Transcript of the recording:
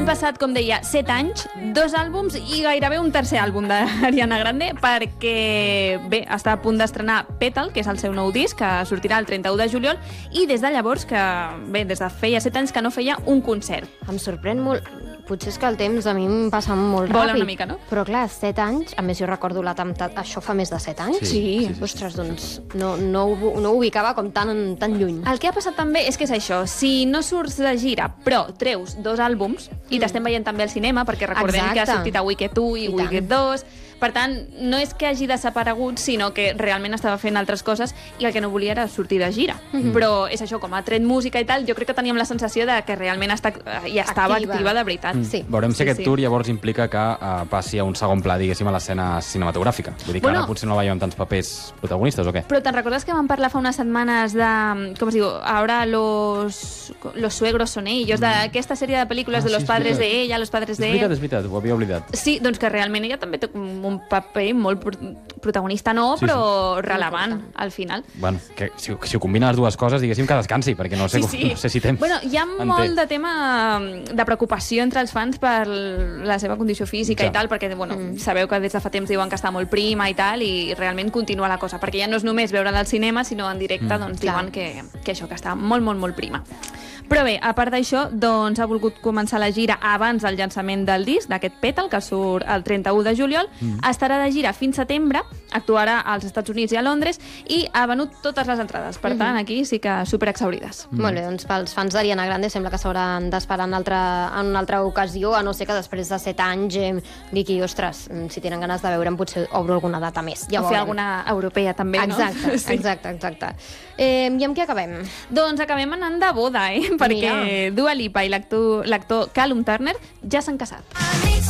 passat, com deia, 7 anys, 2 àlbums i gairebé un tercer àlbum d'Ariana Grande, perquè, bé, està a punt d'estrenar Petal, que és el seu nou disc, que sortirà el 31 de juliol, i des de llavors, que, bé, des de feia 7 anys que no feia un concert. Em sorprèn molt. Potser és que el temps a mi em passa molt Vola ràpid. una mica, no? Però clar, 7 anys, a més jo recordo l'atemptat, això fa més de 7 anys? Sí. Ostres, doncs no ho ubicava com tan lluny. El que ha passat també és que és això, si no surts de gira, però treus 2 àlbums, i t'estem veient també al cinema, perquè recordem que ha Exacte. sortit a Wicked 1 i Wicked 2, per tant, no és que hagi desaparegut, sinó que realment estava fent altres coses i el que no volia era sortir de gira. Però és això, com ha tret música i tal, jo crec que teníem la sensació de que realment estava activa de veritat. Sí. Veurem si aquest sí. tour llavors implica que passi a un segon pla, diguéssim, a l'escena cinematogràfica. Vull dir que Bueno. ara potser no la veiem tants papers protagonistes, o què? Però te'n recordes que vam parlar fa unes setmanes de, com es diu, ahora los suegros son ellos, d'aquesta sèrie de pel·lícules de los padres de ella, los padres de él. És veritat, ho havia oblidat. Sí, doncs que realment ella també té un paper molt protagonista, no, Sí, però rellevant, al final. Bueno, que si ho combina les dues coses, diguéssim que descansi, perquè no sé, Sí. no sé si temps Bueno, hi ha en té. molt de tema de preocupació entre els fans per la seva condició física Ja. i tal, perquè bueno, sabeu que des de fa temps diuen que està molt prima i tal, i realment continua la cosa, perquè ja no és només veure-la al cinema, sinó en directe, doncs diuen que això, que està molt prima. Però bé, a part d'això, doncs ha volgut començar la gira abans del llançament del disc, d'aquest Petal, que surt el 31 de juliol. Estarà de gira fins setembre, actuarà als Estats Units i a Londres, i ha venut totes les entrades. Per tant, aquí sí que superexhaurides. Molt bé, doncs pels fans d'Ariana Grande sembla que s'hauran d'esperar en una altra ocasió, a no ser que després de 7 anys digui, ostres, si tenen ganes de veure'm potser obro alguna data més. Ja O fer veurem. alguna europea també, no? Exacte, Sí. exacte. I amb què acabem? Doncs acabem anant de boda, perquè Mira. Dua Lipa i l'actor Callum Turner ja s'han casat.